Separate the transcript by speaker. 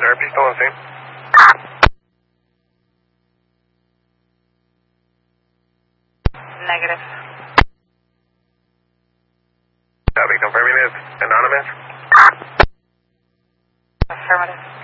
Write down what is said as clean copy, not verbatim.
Speaker 1: Therapy still on scene?
Speaker 2: Negative.
Speaker 1: Copy. Confirming it's anonymous?
Speaker 2: Affirmative.